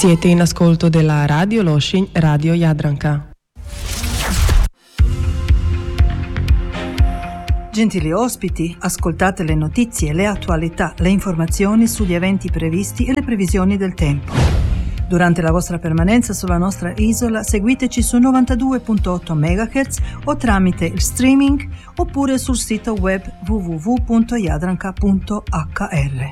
Siete in ascolto della Radio Lošinj, Radio Jadranka. Gentili ospiti, ascoltate le notizie, le attualità, le informazioni sugli eventi previsti e le previsioni del tempo. Durante la vostra permanenza sulla nostra isola, seguiteci su 92.8 MHz o tramite il streaming oppure sul sito web www.jadranka.hr.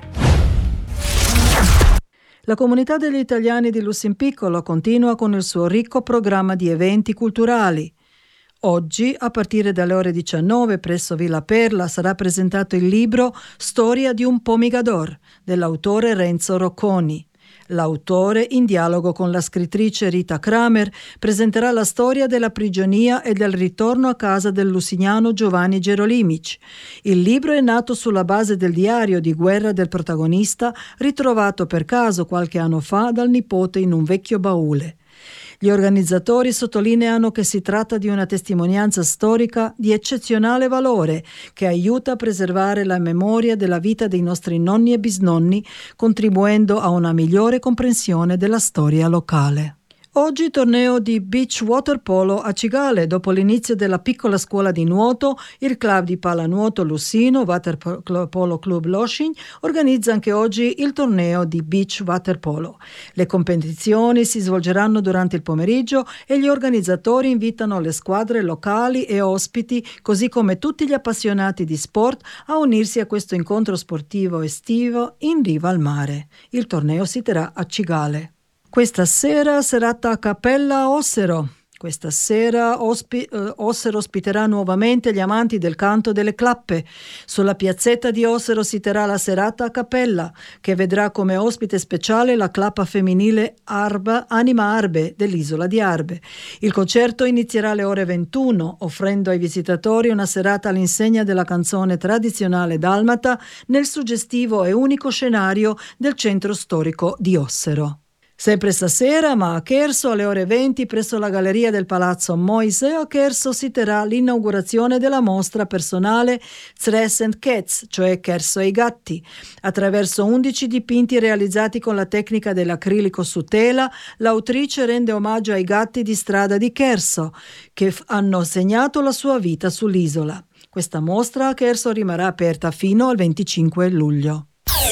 La comunità degli italiani di Lussempiccolo continua con il suo ricco programma di eventi culturali. Oggi, a partire dalle ore 19, presso Villa Perla, sarà presentato il libro Storia di un pomigador dell'autore Renzo Rocconi. L'autore, in dialogo con la scrittrice Rita Kramer, presenterà la storia della prigionia e del ritorno a casa del lusignano Giovanni Gerolimic. Il libro è nato sulla base del diario di guerra del protagonista, ritrovato per caso qualche anno fa dal nipote in un vecchio baule. Gli organizzatori sottolineano che si tratta di una testimonianza storica di eccezionale valore che aiuta a preservare la memoria della vita dei nostri nonni e bisnonni, contribuendo a una migliore comprensione della storia locale. Oggi torneo di beach water polo a Cigale. Dopo l'inizio della piccola scuola di nuoto, il club di pallanuoto Lussino, Water Polo Club Lošinj, organizza anche oggi il torneo di beach water polo. Le competizioni si svolgeranno durante il pomeriggio e gli organizzatori invitano le squadre locali e ospiti, così come tutti gli appassionati di sport, a unirsi a questo incontro sportivo estivo in riva al mare. Il torneo si terrà a Cigale. Questa sera serata a Cappella Ossero. Questa sera Ossero ospiterà nuovamente gli amanti del canto delle clappe. Sulla piazzetta di Ossero si terrà la serata a cappella, che vedrà come ospite speciale la clappa femminile Anima Arbe dell'isola di Arbe. Il concerto inizierà alle ore 21, offrendo ai visitatori una serata all'insegna della canzone tradizionale dalmata nel suggestivo e unico scenario del centro storico di Ossero. Sempre stasera, ma a Cherso, alle ore 20, presso la galleria del Palazzo Moise, a Cherso si terrà l'inaugurazione della mostra personale Tres and Cats, cioè Cherso e i gatti. Attraverso 11 dipinti realizzati con la tecnica dell'acrilico su tela, l'autrice rende omaggio ai gatti di strada di Cherso, che hanno segnato la sua vita sull'isola. Questa mostra a Cherso rimarrà aperta fino al 25 luglio.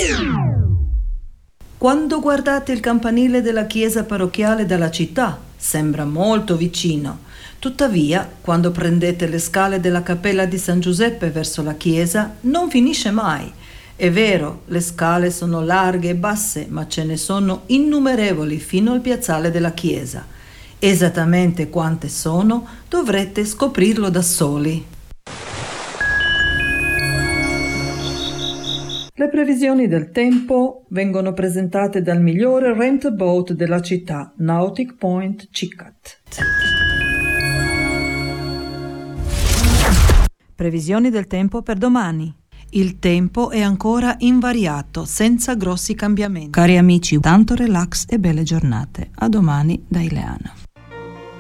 Quando guardate il campanile della chiesa parrocchiale dalla città, sembra molto vicino. Tuttavia, quando prendete le scale della cappella di San Giuseppe verso la chiesa, non finisce mai. È vero, le scale sono larghe e basse, ma ce ne sono innumerevoli fino al piazzale della chiesa. Esattamente quante sono, dovrete scoprirlo da soli. Le previsioni del tempo vengono presentate dal migliore rent boat della città, Nautic Point Cicat. Previsioni del tempo per domani. Il tempo è ancora invariato, senza grossi cambiamenti. Cari amici, tanto relax e belle giornate. A domani da Ileana.